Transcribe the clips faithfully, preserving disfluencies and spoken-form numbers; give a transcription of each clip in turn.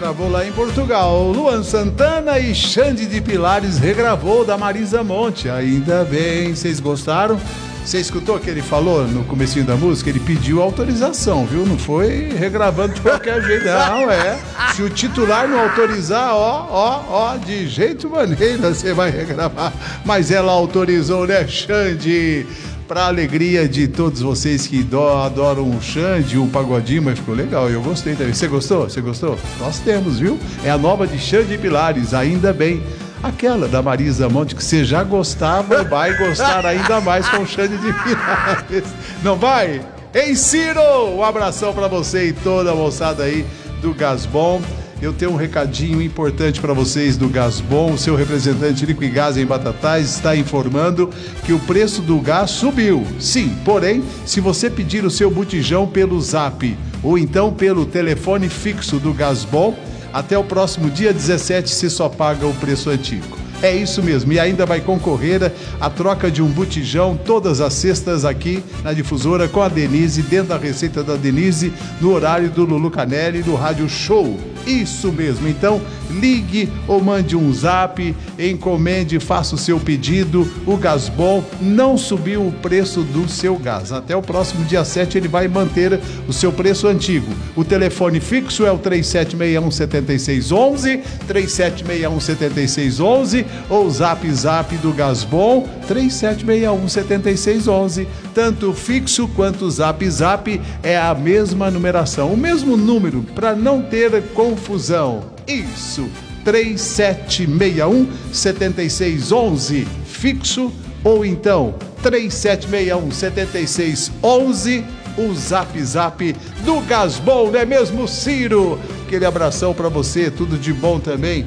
gravou lá em Portugal. Luan Santana e Xande de Pilares regravou da Marisa Monte. Ainda bem, vocês gostaram? Você escutou o que ele falou no comecinho da música? Ele pediu autorização, viu? Não foi regravando de qualquer jeito, não, é. Se o titular não autorizar, ó, ó, ó, de jeito maneira você vai regravar. Mas ela autorizou, né, Xande? Pra alegria de todos vocês que adoram um Xande, um pagodinho, mas ficou legal, eu gostei também. Você gostou? Você gostou? Nós temos, viu? É a nova de Xande Pilares, ainda bem. Aquela da Marisa Monte que você já gostava, vai gostar ainda mais com o Xande de Pilares. Não vai? Ei, Ciro! Um abração pra você e toda a moçada aí do Gasbom. Eu tenho um recadinho importante para vocês do Gasbom. O seu representante Liquigás em Batatais está informando que o preço do gás subiu. Sim, porém, se você pedir o seu botijão pelo Zap ou então pelo telefone fixo do Gasbom, até o próximo dia dezessete você só paga o preço antigo. É isso mesmo, e ainda vai concorrer a troca de um botijão todas as sextas aqui na Difusora com a Denise, dentro da receita da Denise, no horário do Lulu Canelli, no Rádio Show. Isso mesmo, então ligue ou mande um zap, encomende, faça o seu pedido. O Gasbom não subiu o preço do seu gás. Até o próximo dia sete ele vai manter o seu preço antigo. O telefone fixo é o três sete seis um sete seis um um, três sete seis um sete seis um um, ou o zap zap do Gasbom três sete seis um sete seis um um. Tanto fixo quanto zap zap é a mesma numeração, o mesmo número, para não ter confusão. Isso, três sete seis um sete seis um um, fixo, ou então três sete seis um sete seis um um, o zap zap do Gasbom, não é mesmo, Ciro? Aquele abração para você, tudo de bom também.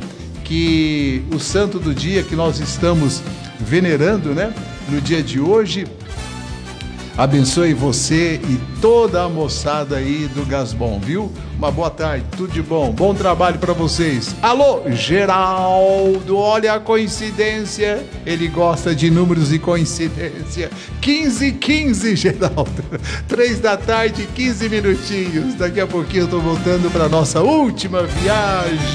Que o santo do dia que nós estamos venerando, né, no dia de hoje, abençoe você e toda a moçada aí do Gasbom, viu? Uma boa tarde, tudo de bom, bom trabalho para vocês. Alô, Geraldo, olha a coincidência, ele gosta de números e coincidência. quinze e quinze, Geraldo, três da tarde, quinze minutinhos. Daqui a pouquinho eu tô voltando para nossa última viagem.